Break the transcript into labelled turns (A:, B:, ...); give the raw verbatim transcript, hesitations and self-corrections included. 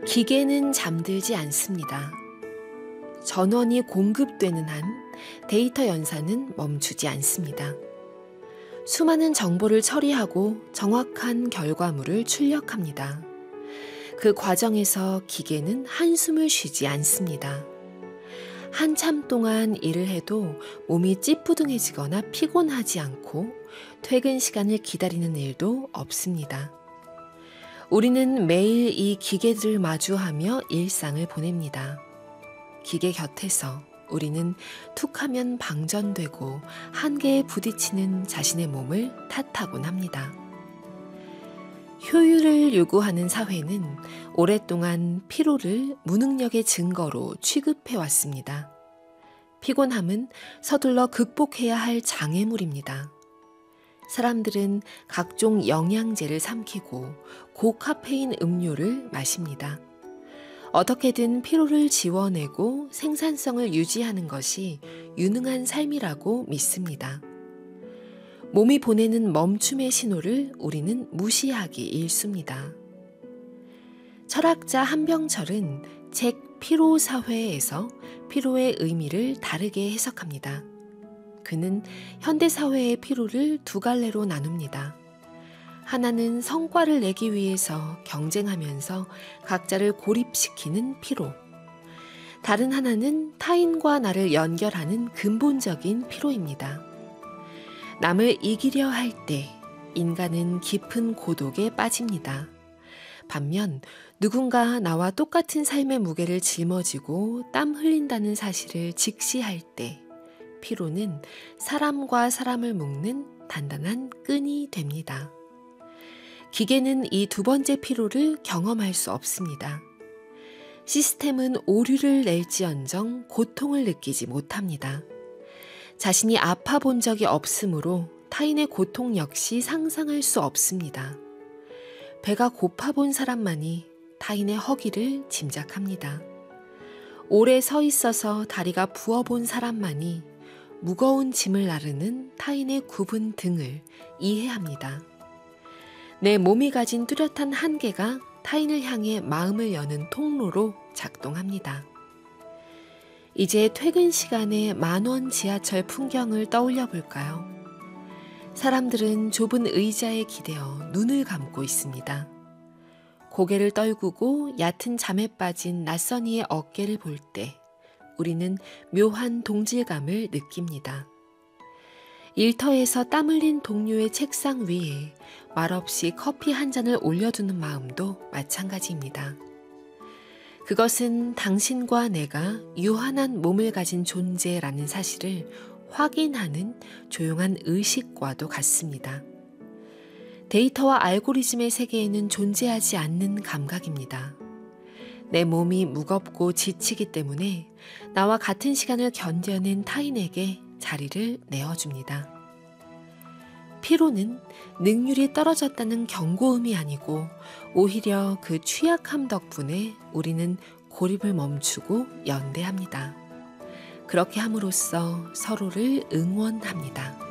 A: 기계는 잠들지 않습니다. 전원이 공급되는 한 데이터 연산은 멈추지 않습니다. 수많은 정보를 처리하고 정확한 결과물을 출력합니다. 그 과정에서 기계는 한숨을 쉬지 않습니다. 한참 동안 일을 해도 몸이 찌뿌둥해지거나 피곤하지 않고 퇴근 시간을 기다리는 일도 없습니다. 우리는 매일 이 기계들을 마주하며 일상을 보냅니다. 기계 곁에서 우리는 툭하면 방전되고 한계에 부딪히는 자신의 몸을 탓하곤 합니다. 효율을 요구하는 사회는 오랫동안 피로를 무능력의 증거로 취급해왔습니다. 피곤함은 서둘러 극복해야 할 장애물입니다. 사람들은 각종 영양제를 삼키고 고카페인 음료를 마십니다. 어떻게든 피로를 지워내고 생산성을 유지하는 것이 유능한 삶이라고 믿습니다. 몸이 보내는 멈춤의 신호를 우리는 무시하기 일쑤입니다. 철학자 한병철은 책 피로사회에서 피로의 의미를 다르게 해석합니다. 그는 현대사회의 피로를 두 갈래로 나눕니다. 하나는 성과를 내기 위해서 경쟁하면서 각자를 고립시키는 피로. 다른 하나는 타인과 나를 연결하는 근본적인 피로입니다. 남을 이기려 할 때 인간은 깊은 고독에 빠집니다. 반면 누군가 나와 똑같은 삶의 무게를 짊어지고 땀 흘린다는 사실을 직시할 때 피로는 사람과 사람을 묶는 단단한 끈이 됩니다. 기계는 이 두 번째 피로를 경험할 수 없습니다. 시스템은 오류를 낼지언정 고통을 느끼지 못합니다. 자신이 아파 본 적이 없으므로 타인의 고통 역시 상상할 수 없습니다. 배가 고파 본 사람만이 타인의 허기를 짐작합니다. 오래 서 있어서 다리가 부어 본 사람만이 무거운 짐을 나르는 타인의 굽은 등을 이해합니다. 내 몸이 가진 뚜렷한 한계가 타인을 향해 마음을 여는 통로로 작동합니다. 이제 퇴근 시간에 만원 지하철 풍경을 떠올려 볼까요? 사람들은 좁은 의자에 기대어 눈을 감고 있습니다. 고개를 떨구고 얕은 잠에 빠진 낯선 이의 어깨를 볼 때 우리는 묘한 동질감을 느낍니다. 일터에서 땀 흘린 동료의 책상 위에 말없이 커피 한 잔을 올려두는 마음도 마찬가지입니다. 그것은 당신과 내가 유한한 몸을 가진 존재라는 사실을 확인하는 조용한 의식과도 같습니다. 데이터와 알고리즘의 세계에는 존재하지 않는 감각입니다. 내 몸이 무겁고 지치기 때문에 나와 같은 시간을 견뎌낸 타인에게 자리를 내어줍니다. 피로는 능률이 떨어졌다는 경고음이 아니고 오히려 그 취약함 덕분에 우리는 고립을 멈추고 연대합니다. 그렇게 함으로써 서로를 응원합니다.